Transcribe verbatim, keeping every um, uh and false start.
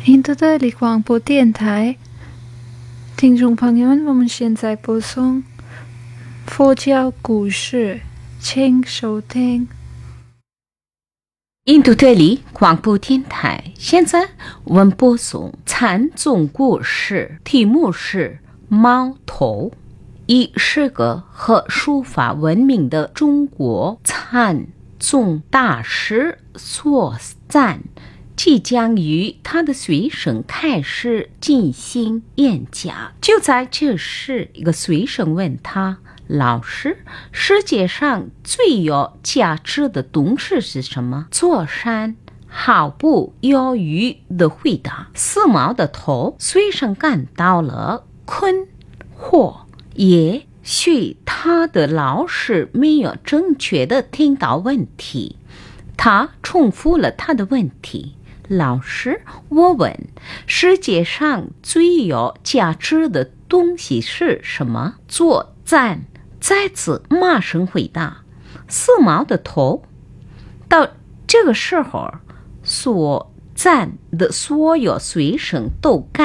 印度的立广播电台，听众朋友们，我们现在播送佛教故事，请收听。 印度德里广播电台，现在我们播送禅宗故事，题目是猫头。以是个和书法闻名的中国禅宗大师所赞，即将与他的学生开始进行演讲。就在这时，一个学生问他：老师，世界上最有价值的东西是什么？座山毫不犹豫地回答。四毛的头，学生感到了困惑，也许他的老师没有正确地听到问题。他重复了他的问题：老师，我问，世界上最有价值的东西是什么？作赞再次马上回答。四毛的头。到这个时候，所赞的所有学生都感